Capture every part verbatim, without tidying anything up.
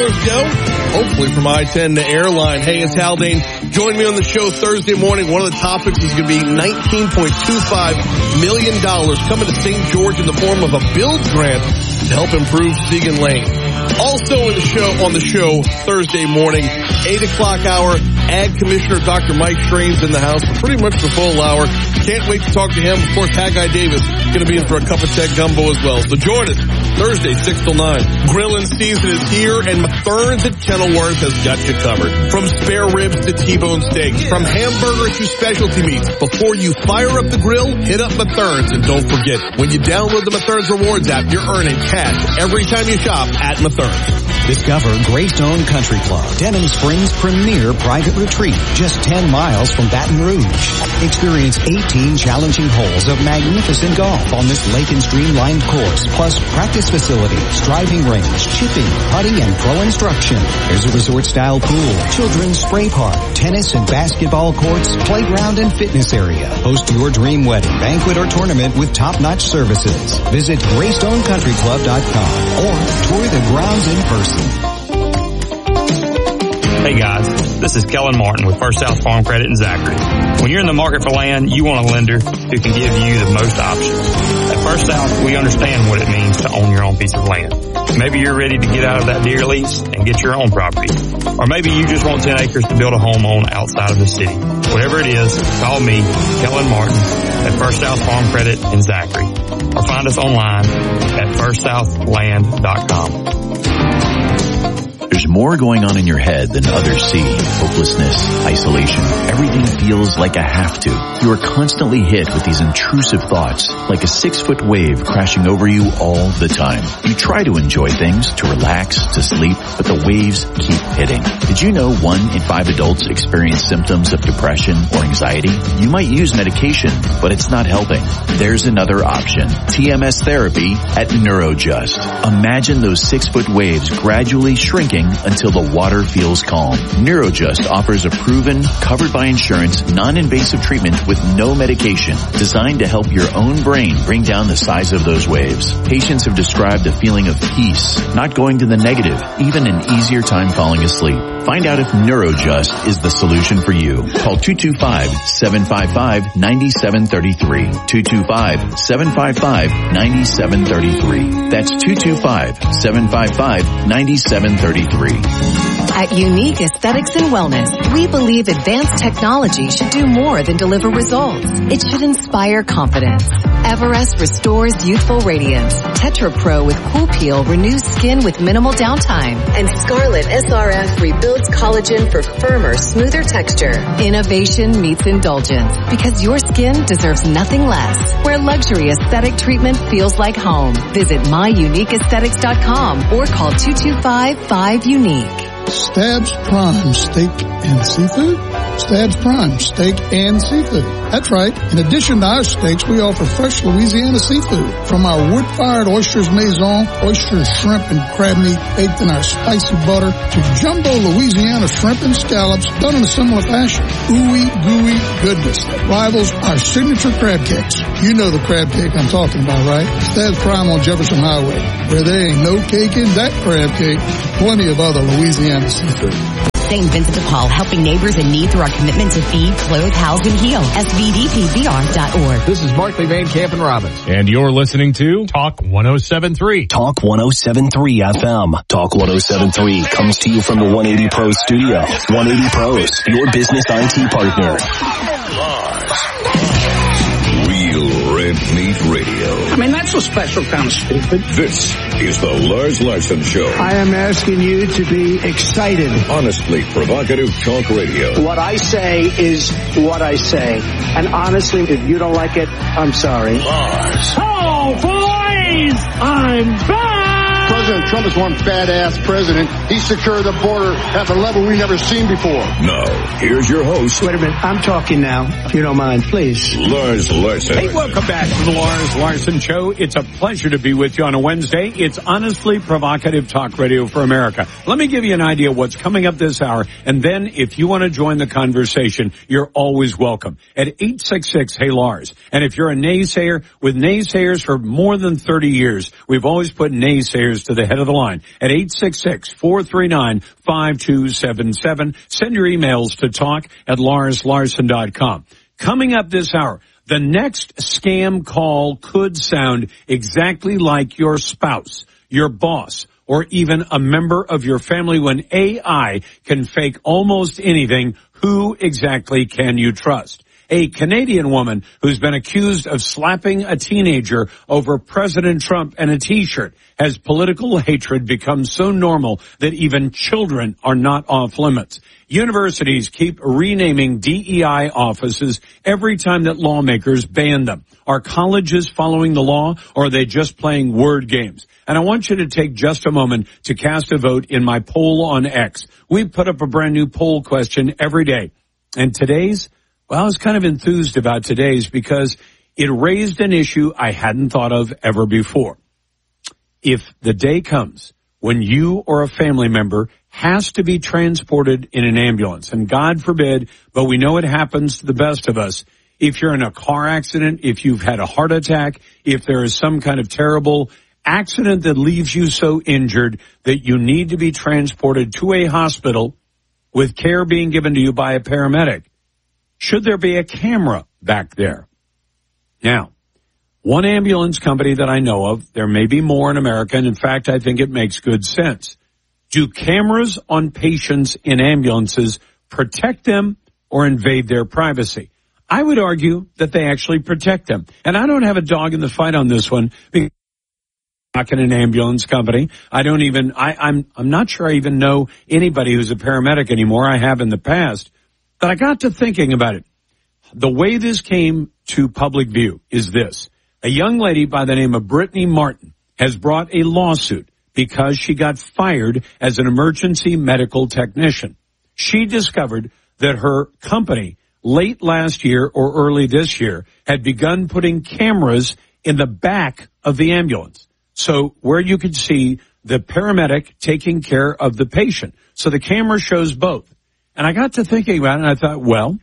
Go, hopefully from I ten to Airline. Hey, it's Haldane. Join me on the show Thursday morning. One of the topics is going to be nineteen point two five million dollars coming to Saint George in the form of a build grant to help improve Seagan Lane. Also in the show, on the show Thursday morning, eight o'clock hour, Ag Commissioner Doctor Mike Strain's in the house for pretty much the full hour. Can't wait to talk to him. Of course, Haggai Davis going to be in for a cup of tech gumbo as well. So join us Thursday, six till nine. Grilling season is here, and Mathern's at Kenilworth has got you covered. From spare ribs to T-bone steaks, from hamburger to specialty meats. Before you fire up the grill, hit up Mathern's, and don't forget, when you download the Mathern's Rewards app, you're earning cash every time you shop at Mathern's. Discover Greystone Country Club, Denham Springs' premier private retreat, just ten miles from Baton Rouge. Experience eighteen challenging holes of magnificent golf on this lake and streamlined course, plus practice facilities, driving range, chipping, putting, and pro instruction. There's a resort-style pool, children's spray park, tennis and basketball courts, playground and fitness area. Host your dream wedding, banquet, or tournament with top-notch services. Visit greystone country club dot com or tour the grounds in person. Hey guys, this is Kellen Martin with First South Farm Credit in Zachary. When you're in the market for land, you want a lender who can give you the most options. At First South, we understand what it means to own your own piece of land. Maybe you're ready to get out of that deer lease and get your own property. Or maybe you just want ten acres to build a home on outside of the city. Whatever it is, call me, Kellen Martin, at First South Farm Credit in Zachary. Or find us online at first south land dot com. There's more going on in your head than others see. Hopelessness, isolation, everything feels like a have to. You are constantly hit with these intrusive thoughts, like a six-foot wave crashing over you all the time. You try to enjoy things, to relax, to sleep, but the waves keep hitting. Did you know one in five adults experience symptoms of depression or anxiety? You might use medication, but it's not helping. There's another option. T M S therapy at Neurojust. Imagine those six-foot waves gradually shrinking until the water feels calm. Neurojust offers a proven, covered by insurance, non-invasive treatment with no medication, designed to help your own brain bring down the size of those waves. Patients have described a feeling of peace, not going to the negative, even an easier time falling asleep. Find out if Neurojust is the solution for you. Call two two five, seven five five, nine seven three three. two two five, seven five five, nine seven three three. That's two two five, seven five five, nine seven three three. At Unique Aesthetics and Wellness, we believe advanced technology should do more than deliver results. It should inspire confidence. Everest restores youthful radiance. Tetra Pro with Cool Peel renews skin with minimal downtime. And Scarlet S R F rebuilds collagen for firmer, smoother texture. Innovation meets indulgence because your skin deserves nothing less. Where luxury aesthetic treatment feels like home. Visit my unique aesthetics dot com or call two two five, five, unique. Stabs Prime Steak and Seafood? Stabs Prime Steak and Seafood. That's right. In addition to our steaks, we offer fresh Louisiana seafood. From our wood-fired oysters maison, oysters, shrimp, and crab meat baked in our spicy butter, to jumbo Louisiana shrimp and scallops done in a similar fashion. Ooey, gooey goodness that rivals our signature crab cakes. You know the crab cake I'm talking about, right? Stabs Prime on Jefferson Highway, where there ain't no cake in that crab cake. Plenty of other Louisiana seafood. Saint Vincent de Paul, helping neighbors in need through our commitment to feed, clothe, house, and heal. S V D P V R dot org. This is Barkley Van Camp and Robbins. And you're listening to Talk one oh seven point three. Talk one oh seven point three F M. Talk one oh seven point three comes to you from the one eighty Pros studio. one eighty Pros, your business I T partner. Real Red Meat Radio. I mean, that's a special kind of stupid. This is the Lars Larson Show. I am asking you to be excited. Honestly provocative talk radio. What I say is what I say. And honestly, if you don't like it, I'm sorry. Lars. Oh, boys! I'm back! President Trump is one badass president. He secured the border at a level we've never seen before. Now, here's your host. Wait a minute. I'm talking now, if you don't mind, please. Lars Larson. Hey, welcome back to the Lars Larson Show. It's a pleasure to be with you on a Wednesday. It's honestly provocative talk radio for America. Let me give you an idea of what's coming up this hour, and then if you want to join the conversation, you're always welcome at eight six six, hey Lars. And if you're a naysayer, with naysayers for more than thirty years, we've always put naysayers to the head of the line at eight six six, four three nine, five two seven seven. Send your emails to talk at lars larson dot com. Coming up this hour, the next scam call could sound exactly like your spouse, your boss, or even a member of your family. When A I can fake almost anything, who exactly can you trust? A Canadian woman who's been accused of slapping a teenager over President Trump and a T-shirt. Has political hatred become so normal that even children are not off limits? Universities keep renaming D E I offices every time that lawmakers ban them. Are colleges following the law, or are they just playing word games? And I want you to take just a moment to cast a vote in my poll on X. We put up a brand new poll question every day. And today's, well, I was kind of enthused about today's because it raised an issue I hadn't thought of ever before. If the day comes when you or a family member has to be transported in an ambulance, and God forbid, but we know it happens to the best of us, if you're in a car accident, if you've had a heart attack, if there is some kind of terrible accident that leaves you so injured that you need to be transported to a hospital with care being given to you by a paramedic, should there be a camera back there? Now, one ambulance company that I know of, there may be more in America, and in fact, I think it makes good sense. Do cameras on patients in ambulances protect them or invade their privacy? I would argue that they actually protect them. And I don't have a dog in the fight on this one because I'm not in an ambulance company. I don't even, I, I'm, I'm not sure I even know anybody who's a paramedic anymore. I have in the past. But I got to thinking about it. The way this came to public view is this. A young lady by the name of Brittany Martin has brought a lawsuit because she got fired as an emergency medical technician. She discovered that her company late last year or early this year had begun putting cameras in the back of the ambulance. So where you could see the paramedic taking care of the patient. So the camera shows both. And I got to thinking about it and I thought, well,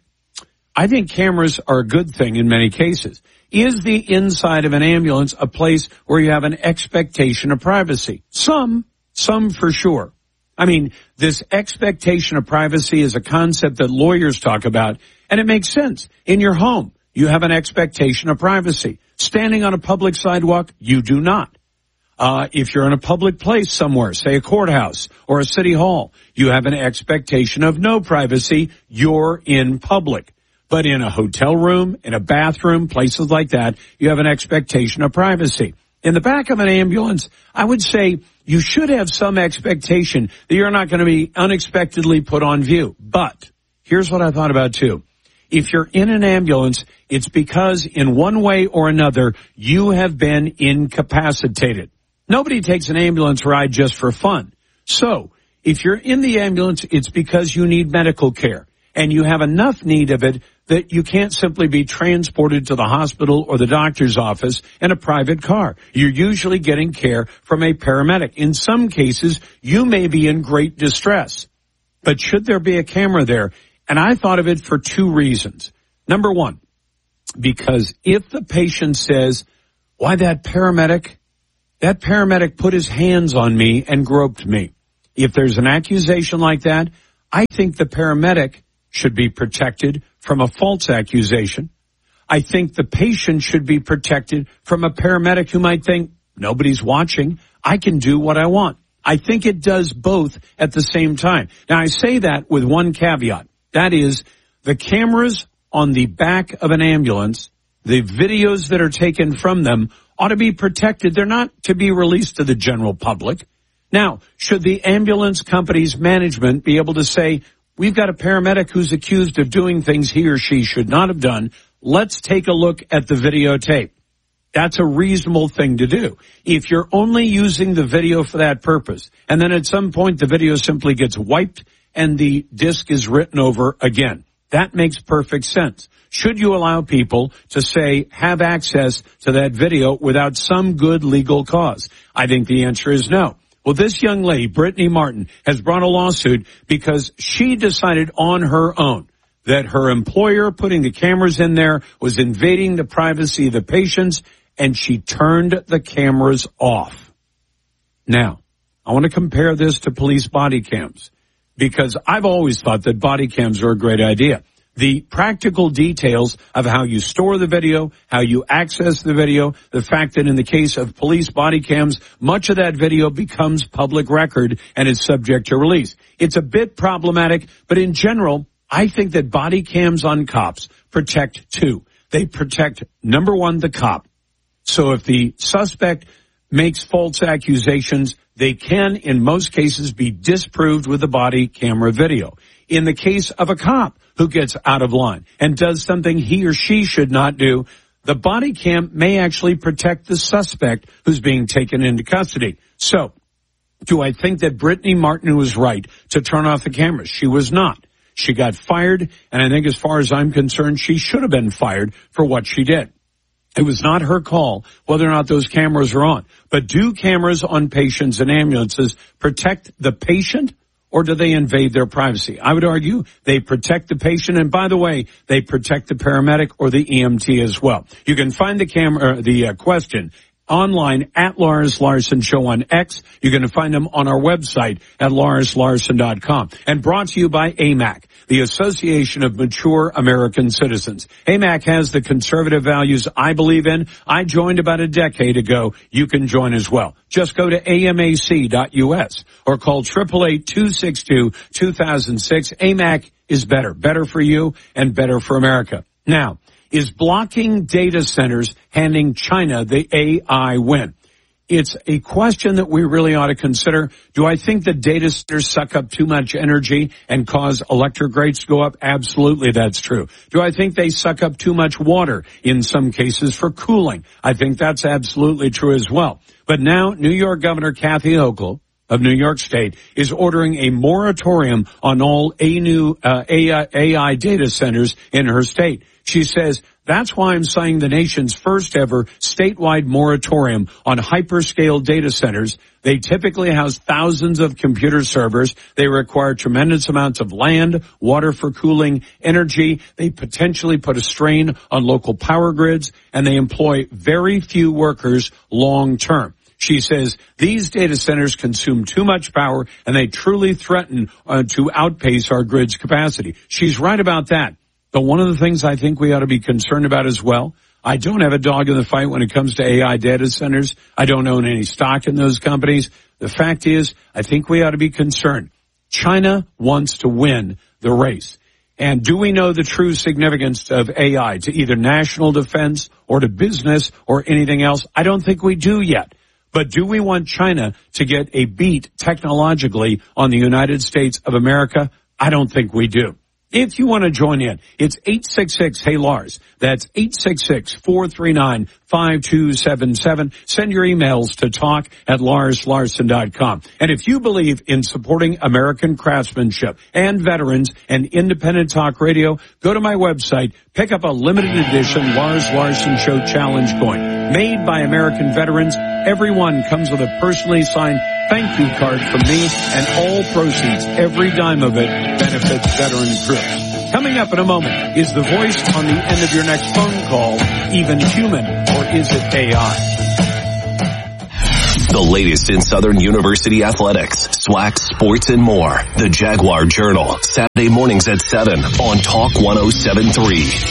I think cameras are a good thing in many cases. Is the inside of an ambulance a place where you have an expectation of privacy? Some, some for sure. I mean, this expectation of privacy is a concept that lawyers talk about, and it makes sense. In your home, you have an expectation of privacy. Standing on a public sidewalk, you do not. Uh, if you're in a public place somewhere, say a courthouse or a city hall, you have an expectation of no privacy. You're in public. But in a hotel room, in a bathroom, places like that, you have an expectation of privacy. In the back of an ambulance, I would say you should have some expectation that you're not going to be unexpectedly put on view. But here's what I thought about too. If you're in an ambulance, it's because in one way or another, you have been incapacitated. Nobody takes an ambulance ride just for fun. So if you're in the ambulance, it's because you need medical care. And you have enough need of it that you can't simply be transported to the hospital or the doctor's office in a private car. You're usually getting care from a paramedic. In some cases, you may be in great distress. But should there be a camera there? And I thought of it for two reasons. Number one, because if the patient says, why that paramedic, that paramedic put his hands on me and groped me. If there's an accusation like that, I think the paramedic should be protected from a false accusation. I think the patient should be protected from a paramedic who might think, nobody's watching, I can do what I want. I think it does both at the same time. Now, I say that with one caveat. That is, the cameras on the back of an ambulance, the videos that are taken from them, ought to be protected. They're not to be released to the general public. Now, should the ambulance company's management be able to say, we've got a paramedic who's accused of doing things he or she should not have done. Let's take a look at the videotape. That's a reasonable thing to do. If you're only using the video for that purpose, and then at some point the video simply gets wiped and the disc is written over again, that makes perfect sense. Should you allow people to say, have access to that video without some good legal cause? I think the answer is no. Well, this young lady, Brittany Martin, has brought a lawsuit because she decided on her own that her employer putting the cameras in there was invading the privacy of the patients, and she turned the cameras off. Now, I want to compare this to police body cams because I've always thought that body cams are a great idea. The practical details of how you store the video, how you access the video, the fact that in the case of police body cams, much of that video becomes public record and is subject to release. It's a bit problematic, but in general, I think that body cams on cops protect two. They protect, number one, the cop. So if the suspect makes false accusations, they can, in most cases, be disproved with the body camera video. In the case of a cop who gets out of line and does something he or she should not do, the body cam may actually protect the suspect who's being taken into custody. So, do I think that Brittany Martin was right to turn off the cameras? She was not. She got fired, and I think as far as I'm concerned, she should have been fired for what she did. It was not her call whether or not those cameras are on. But do cameras on patients and ambulances protect the patient, or do they invade their privacy? I would argue they protect the patient, and by the way, they protect the paramedic or the E M T as well. You can find the camera, the uh, question online at Lars Larson Show on X. You're going to find them on our website at lars larson dot com. And brought to you by A M A C, the Association of Mature American Citizens. A M A C has the conservative values I believe in. I joined about a decade ago. You can join as well. Just go to A M A C dot U S or call eight eight eight, two six two, two thousand six. A M A C is better. Better for you and better for America. Now, is blocking data centers handing China the A I win? It's a question that we really ought to consider. Do I think that data centers suck up too much energy and cause electric rates to go up? Absolutely, that's true. Do I think they suck up too much water in some cases for cooling? I think that's absolutely true as well. But now New York Governor Kathy Hochul of New York State is ordering a moratorium on all A I, A I data centers in her state. She says, that's why I'm signing the nation's first ever statewide moratorium on hyperscale data centers. They typically house thousands of computer servers. They require tremendous amounts of land, water for cooling, energy. They potentially put a strain on local power grids, and they employ very few workers long term. She says these data centers consume too much power, and they truly threaten uh, to outpace our grid's capacity. She's right about that. But one of the things I think we ought to be concerned about as well, I don't have a dog in the fight when it comes to A I data centers. I don't own any stock in those companies. The fact is, I think we ought to be concerned. China wants to win the race. And do we know the true significance of A I to either national defense or to business or anything else? I don't think we do yet. But do we want China to get a beat technologically on the United States of America? I don't think we do. If you want to join in, it's eight six six, hey Lars. That's eight six six, four three nine, five two seven seven. Send your emails to talk at lars larson dot com. And if you believe in supporting American craftsmanship and veterans and independent talk radio, go to my website, pick up a limited edition Lars Larson Show Challenge coin. Made by American veterans, everyone comes with a personally signed thank you card from me, and all proceeds, every dime of it, benefits veteran troops. Coming up in a moment, is the voice on the end of your next phone call even human, or is it A I? The latest in Southern University athletics, SWAC, sports, and more. The Jaguar Journal, Saturday mornings at seven on Talk one oh seven point three.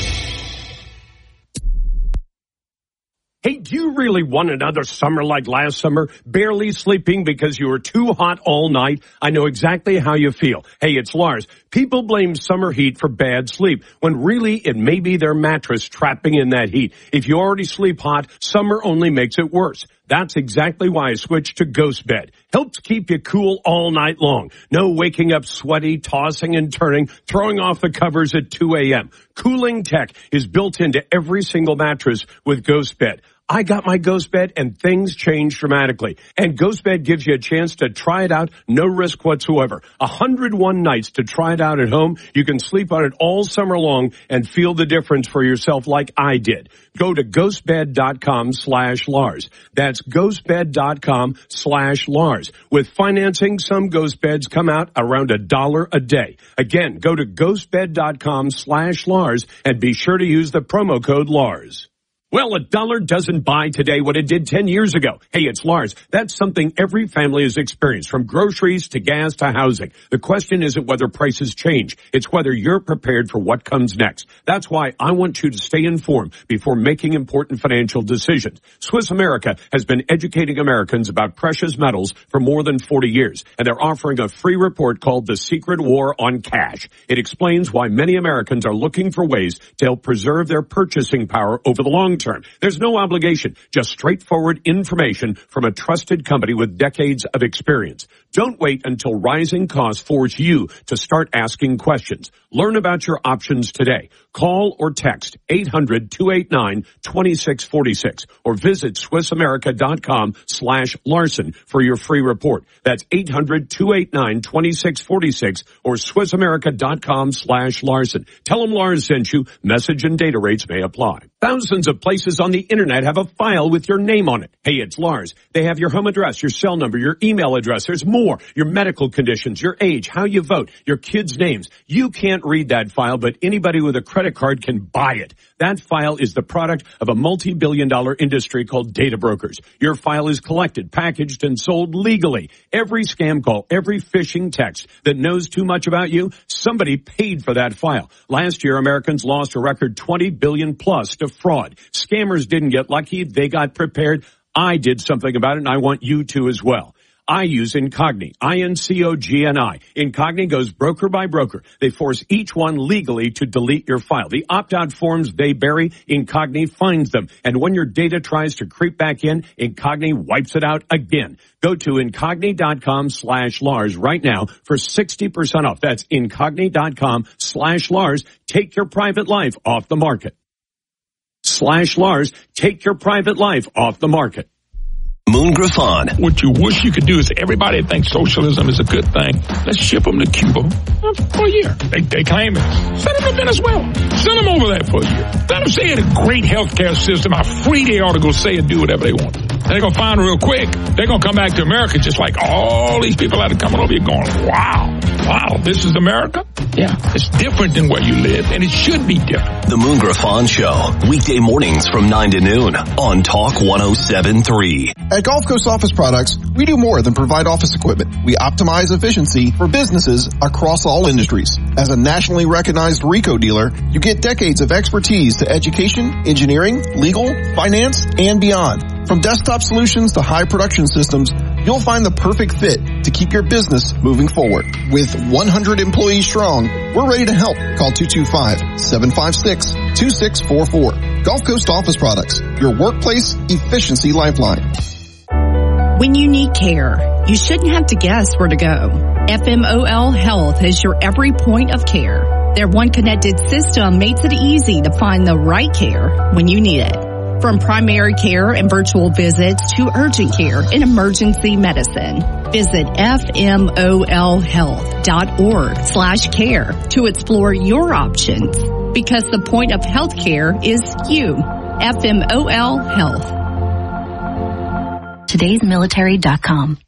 Hey, do you really want another summer like last summer? Barely sleeping because you were too hot all night? I know exactly how you feel. Hey, it's Lars. People blame summer heat for bad sleep, when really it may be their mattress trapping in that heat. If you already sleep hot, summer only makes it worse. That's exactly why I switched to Ghost Bed. Helps keep you cool all night long. No waking up sweaty, tossing and turning, throwing off the covers at two a.m. Cooling tech is built into every single mattress with Ghost Bed. I got my Ghost Bed and things changed dramatically. And Ghost Bed gives you a chance to try it out, no risk whatsoever. one hundred one nights to try it out at home. You can sleep on it all summer long and feel the difference for yourself like I did. Go to ghostbed.com slash Lars. That's ghostbed.com slash Lars. With financing, some Ghost Beds come out around a dollar a day. Again, go to ghostbed.com slash Lars and be sure to use the promo code Lars. Well, a dollar doesn't buy today what it did ten years ago. Hey, it's Lars. That's something every family has experienced, from groceries to gas to housing. The question isn't whether prices change. It's whether you're prepared for what comes next. That's why I want you to stay informed before making important financial decisions. Swiss America has been educating Americans about precious metals for more than forty years, and they're offering a free report called The Secret War on Cash. It explains why many Americans are looking for ways to help preserve their purchasing power over the long term. There's no obligation, just straightforward information from a trusted company with decades of experience. Don't wait until rising costs force you to start asking questions. Learn about your options today. Call or text eight hundred, two eight nine, two six four six or visit SwissAmerica.com slash Larson for your free report. That's eight hundred, two eight nine, two six four six or SwissAmerica.com slash Larson. Tell them Lars sent you. Message and data rates may apply. Thousands of places on the internet have a file with your name on it. Hey, it's Lars. They have your home address, your cell number, your email address. There's more. Your medical conditions, your age, how you vote, your kids' names. You can't read that file, but anybody with a credit card can buy it. That file is the product of a multi-billion dollar industry called data brokers. Your file is collected, packaged, and sold legally. Every scam call, every phishing text that knows too much about you, somebody paid for that file. Last year, Americans lost a record twenty billion dollars plus to fraud. Scammers didn't get lucky. They got prepared. I did something about it, and I want you to as well. I use Incogni, I N C O G N I. Incogni goes broker by broker. They force each one legally to delete your file. The opt-out forms they bury, Incogni finds them. And when your data tries to creep back in, Incogni wipes it out again. Go to Incogni.com slash Lars right now for sixty percent off. That's Incogni.com slash Lars. Take your private life off the market. Slash Lars. Take your private life off the market. Moon Griffon. What you wish you could do is everybody thinks socialism is a good thing. Let's ship them to Cuba for a year. They, they claim it. Send them to Venezuela. Send them over there for a year. Let them say in a great healthcare system how free they ought to go say and do whatever they want. They're going to find real quick. They're going to come back to America just like all these people that are coming over here going, wow, wow, this is America? Yeah, it's different than where you live, and it should be different. The Moon Griffon Show, weekday mornings from nine to noon on Talk one oh seven point three. At Gulf Coast Office Products, we do more than provide office equipment. We optimize efficiency for businesses across all industries. As a nationally recognized RICO dealer, you get decades of expertise to education, engineering, legal, finance, and beyond. From desktop solutions to high production systems, you'll find the perfect fit to keep your business moving forward. With one hundred employees strong, we're ready to help. Call two two five, seven five six, two six four four. Gulf Coast Office Products, your workplace efficiency lifeline. When you need care, you shouldn't have to guess where to go. F M O L Health is your every point of care. Their one connected system makes it easy to find the right care when you need it. From primary care and virtual visits to urgent care and emergency medicine. Visit F M O L health dot org slash care to explore your options. Because the point of healthcare is you. F M O L Health. Today's Military dot com.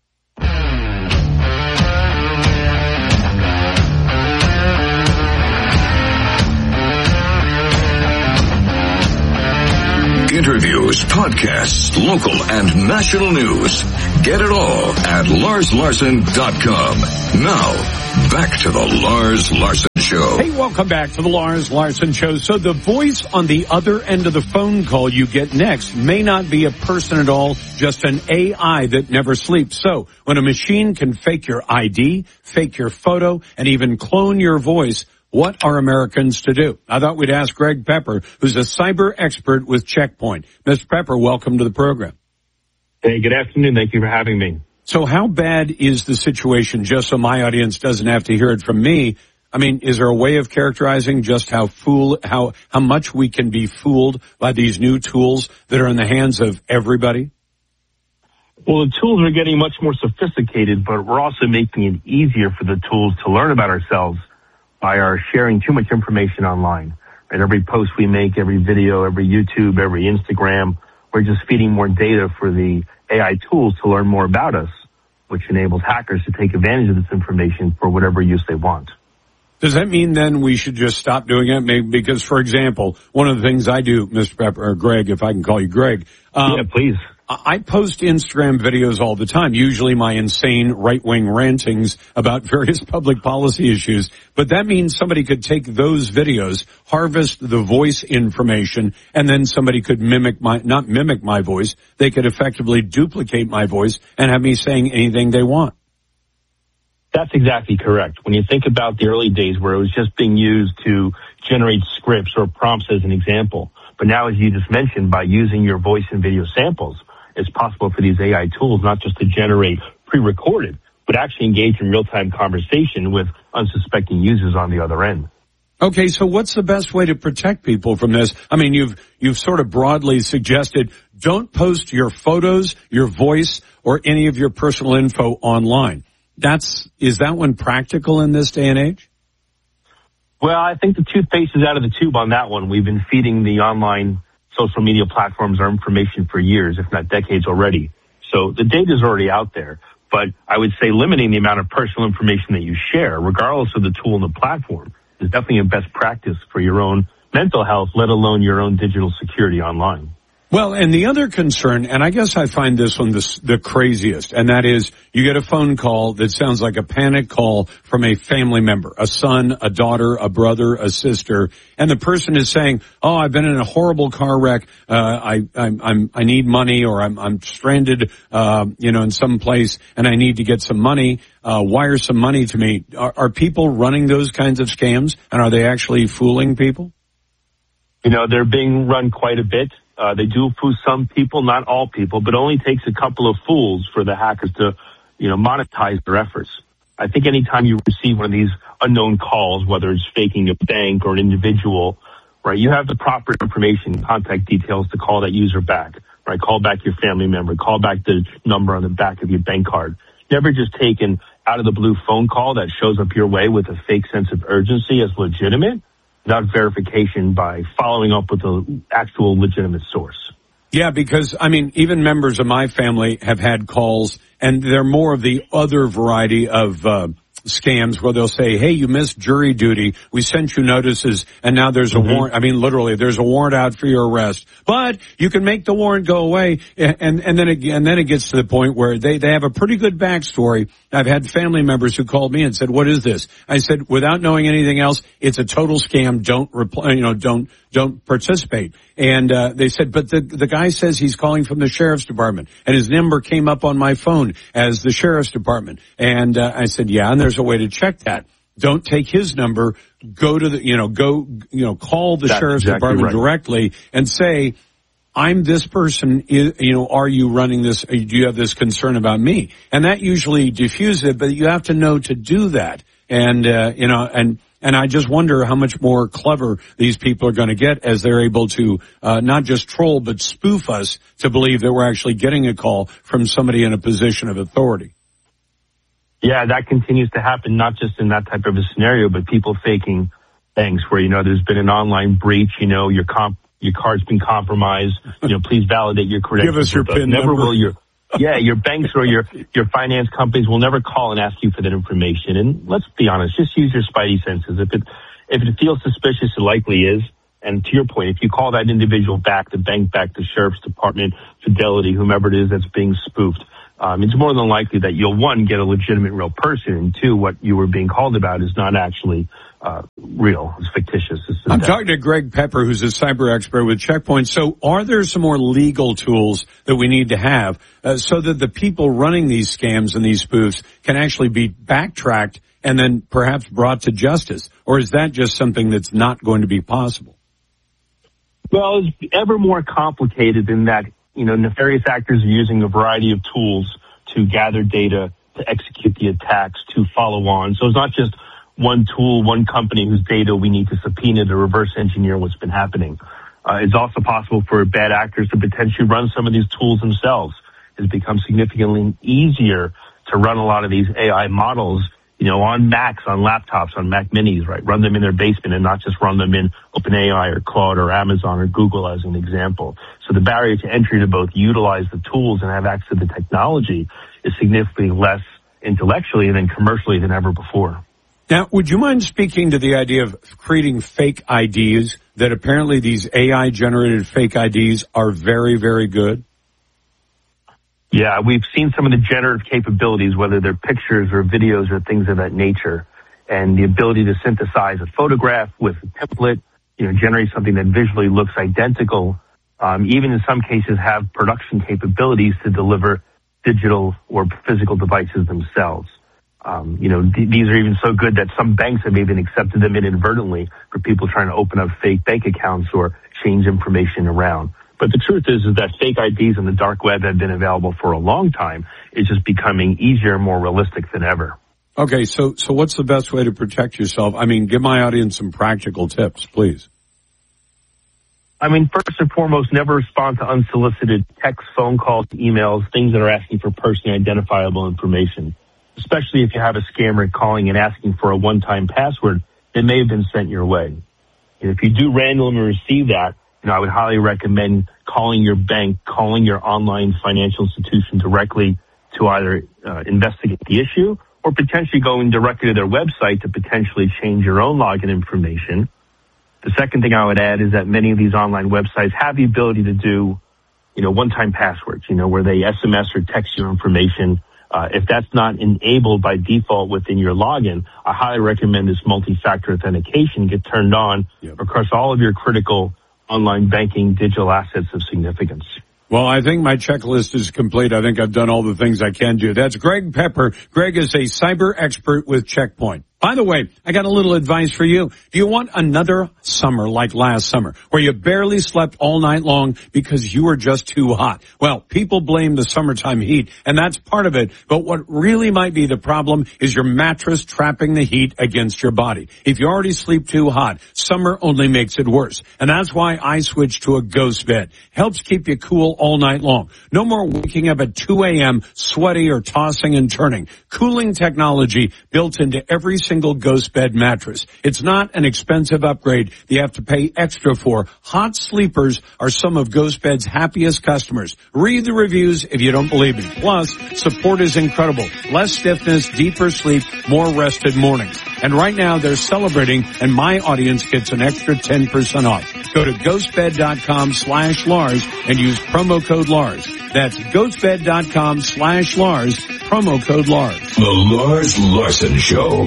Interviews, podcasts, local and national news. Get it all at Lars Larson dot com. Now, back to the Lars Larson Show. Hey, welcome back to the Lars Larson Show. So the voice on the other end of the phone call you get next may not be a person at all, just an A I that never sleeps. So when a machine can fake your I D, fake your photo, and even clone your voice, what are Americans to do? I thought we'd ask Greg Pepper, who's a cyber expert with Checkpoint. Mister Pepper, welcome to the program. Hey, good afternoon. Thank you for having me. So how bad is the situation, just so my audience doesn't have to hear it from me? I mean, is there a way of characterizing just how fool, how, how much we can be fooled by these new tools that are in the hands of everybody? Well, the tools are getting much more sophisticated, but we're also making it easier for the tools to learn about ourselves by our sharing too much information online. Right? Every post we make, every video, every YouTube, every Instagram, we're just feeding more data for the A I tools to learn more about us, which enables hackers to take advantage of this information for whatever use they want. Does that mean then we should just stop doing it? Maybe because, for example, one of the things I do, Mister Pepper, or Greg, if I can call you Greg. Um, yeah, please. I post Instagram videos all the time, usually my insane right-wing rantings about various public policy issues. But that means somebody could take those videos, harvest the voice information, and then somebody could mimic my, not mimic my voice, they could effectively duplicate my voice and have me saying anything they want. That's exactly correct. When you think about the early days where it was just being used to generate scripts or prompts as an example. But now, as you just mentioned, by using your voice and video samples, it's possible for these A I tools not just to generate pre-recorded, but actually engage in real-time conversation with unsuspecting users on the other end. Okay, so what's the best way to protect people from this? I mean, you've you've sort of broadly suggested don't post your photos, your voice, or any of your personal info online. That's is that one practical in this day and age? Well, I think the toothpaste is out of the tube on that one. We've been feeding the online social media platforms our information for years, if not decades already. So the data is already out there. But I would say limiting the amount of personal information that you share, regardless of the tool and the platform, is definitely a best practice for your own mental health, let alone your own digital security online. Well, and the other concern, and I guess I find this one the, the craziest, and that is you get a phone call that sounds like a panic call from a family member, a son, a daughter, a brother, a sister, and the person is saying, "Oh, I've been in a horrible car wreck. Uh, I, I'm, I'm, I need money, or I'm, I'm stranded, uh, you know, in some place, and I need to get some money. Uh, wire some money to me." Are, are people running those kinds of scams, and are they actually fooling people? You know, they're being run quite a bit. Uh, they do fool some people, not all people, but it only takes a couple of fools for the hackers to, you know, monetize their efforts. I think anytime you receive one of these unknown calls, whether it's faking a bank or an individual, right, you have the proper information, contact details to call that user back, right? Call back your family member, call back the number on the back of your bank card. Never just take an out of the blue phone call that shows up your way with a fake sense of urgency as legitimate, without verification by following up with an actual legitimate source. Yeah, because, I mean, even members of my family have had calls, and they're more of the other variety of uh scams where they'll say, "Hey, you missed jury duty. We sent you notices, and now there's a mm-hmm. warrant." I mean, literally, there's a warrant out for your arrest. But you can make the warrant go away, and and then it, and then it gets to the point where they they have a pretty good backstory. I've had family members who called me and said, "What is this?" I said, without knowing anything else, it's a total scam. Don't reply. You know, don't don't participate. And uh they said, "But the the guy says he's calling from the sheriff's department, and his number came up on my phone as the sheriff's department." And uh, I said, "Yeah, and there's a way to check that. Don't take his number. Go to the, you know, go, you know, call the That's sheriff's exactly department right. directly and say, I'm this person, you know, are you running this, do you have this concern about me?" And that usually diffuses it, but you have to know to do that. And, uh, you know, and, and I just wonder how much more clever these people are going to get as they're able to, uh, not just troll, but spoof us to believe that we're actually getting a call from somebody in a position of authority. Yeah, that continues to happen, not just in that type of a scenario, but people faking things where, you know, there's been an online breach, you know, your comp, your card's been compromised, you know, please validate your credentials. Give us your PIN never number. will your, yeah, your banks or your, your finance companies will never call and ask you for that information. And let's be honest, just use your spidey senses. If it, if it feels suspicious, it likely is. And to your point, if you call that individual back, the bank back, the sheriff's department, Fidelity, whomever it is that's being spoofed, Um, it's more than likely that you'll, one, get a legitimate real person, and two, what you were being called about is not actually uh, real. It's fictitious. It's I'm talking to Greg Pepper, who's a cyber expert with Checkpoint. So are there some more legal tools that we need to have uh, so that the people running these scams and these spoofs can actually be backtracked and then perhaps brought to justice? Or is that just something that's not going to be possible? Well, it's ever more complicated in that, you know, nefarious actors are using a variety of tools to gather data, to execute the attacks, to follow on. So it's not just one tool, one company whose data we need to subpoena to reverse engineer what's been happening. Uh, it's also possible for bad actors to potentially run some of these tools themselves. It's become significantly easier to run a lot of these A I models, you know, on Macs, on laptops, on Mac Minis, right? Run them in their basement and not just run them in OpenAI or Claude or Amazon or Google as an example. So the barrier to entry to both utilize the tools and have access to the technology is significantly less intellectually and then commercially than ever before. Now, would you mind speaking to the idea of creating fake I Ds, that apparently these A I-generated fake I Ds are very, very good? Yeah, we've seen some of the generative capabilities, whether they're pictures or videos or things of that nature, and the ability to synthesize a photograph with a template, you know, generate something that visually looks identical, um, even in some cases have production capabilities to deliver digital or physical devices themselves. Um, you know, th- these are even so good that some banks have even accepted them inadvertently for people trying to open up fake bank accounts or change information around. But the truth is, is that fake I Ds on the dark web have been available for a long time. It's just becoming easier and more realistic than ever. Okay, so so what's the best way to protect yourself? I mean, give my audience some practical tips, please. I mean, first and foremost, never respond to unsolicited text, phone calls, emails, things that are asking for personally identifiable information, especially if you have a scammer calling and asking for a one-time password that may have been sent your way. And if you do randomly receive that, you know, I would highly recommend calling your bank, calling your online financial institution directly to either uh, investigate the issue or potentially going directly to their website to potentially change your own login information. The second thing I would add is that many of these online websites have the ability to do, you know, one-time passwords, you know, where they S M S or text your information. Uh, if that's not enabled by default within your login, I highly recommend this multi-factor authentication get turned on yep. across all of your critical online banking digital assets of significance. Well, I think my checklist is complete. I think I've done all the things I can do. That's Greg Pepper. Greg is a cyber expert with Checkpoint. By the way, I got a little advice for you. Do you want another summer like last summer where you barely slept all night long because you were just too hot? Well, people blame the summertime heat, and that's part of it. But what really might be the problem is your mattress trapping the heat against your body. If you already sleep too hot, summer only makes it worse. And that's why I switched to a Ghost Bed. Helps keep you cool all night long. No more waking up at two a.m. sweaty or tossing and turning. Cooling technology built into every single Ghost Bed mattress. It's not an expensive upgrade you have to pay extra for. Hot sleepers are some of Ghost Bed's happiest customers. Read the reviews if you don't believe me. Plus, support is incredible. Less stiffness, deeper sleep, more rested mornings. And right now they're celebrating, and my audience gets an extra ten percent off. Go to ghostbed.com slash Lars and use promo code Lars. That's ghostbed.com slash Lars, promo code Lars. The Lars Larson Show.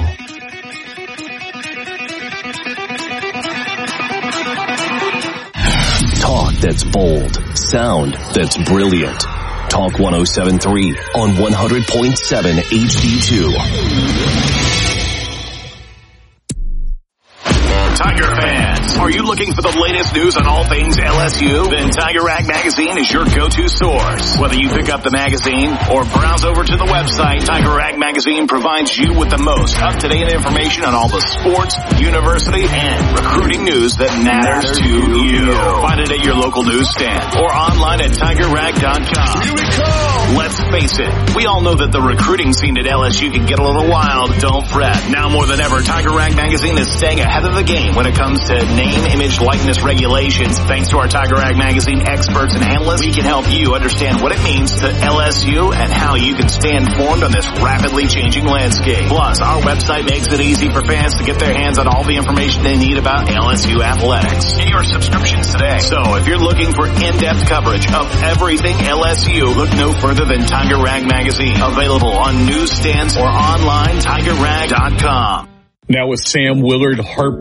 Talk that's bold. Sound that's brilliant. Talk one oh seven point three on one hundred point seven H D two. Tiger fans, are you looking for the latest news on all things L S U? Then Tiger Rag Magazine is your go-to source. Whether you pick up the magazine or browse over to the website, Tiger Rag Magazine provides you with the most up-to-date information on all the sports, university, and recruiting news that matters to you. Find it at your local newsstand or online at tiger rag dot com. Here we go! Let's face it, we all know that the recruiting scene at L S U can get a little wild. Don't fret. Now more than ever, Tiger Rag Magazine is staying ahead of the game when it comes to name, image, likeness regulations. Thanks to our Tiger Rag Magazine experts and analysts, we can help you understand what it means to L S U and how you can stay informed on this rapidly changing landscape. Plus, our website makes it easy for fans to get their hands on all the information they need about L S U athletics. Get your subscriptions today. So if you're looking for in-depth coverage of everything L S U, look no further than Tiger Rag Magazine. Available on newsstands or online, tiger rag dot com. Now with Sam Willard Harper.